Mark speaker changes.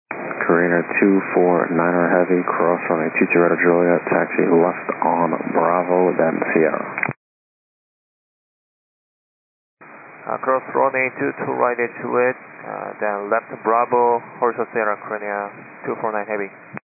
Speaker 1: Carina 249er Heavy, cross runway 22 Radar Juliet, taxi left on Bravo, then Sierra.
Speaker 2: Cross runway 22 right at Juliet, then left Bravo, Horse Sierra Carina 249 Heavy.